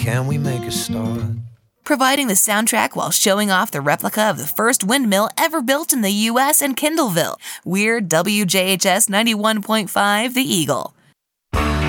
can we make a start? Providing the soundtrack while showing off the replica of the first windmill ever built in the U.S. and Kindleville. We're WJHS 91.5 The Eagle.